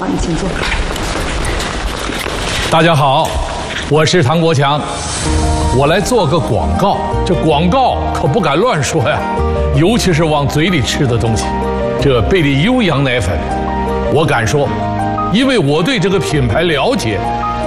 你请坐。 大家好，我是唐国强，我来做个广告。这广告可不敢乱说呀，尤其是往嘴里吃的东西。这贝利优羊奶粉，我敢说，因为我对这个品牌了解，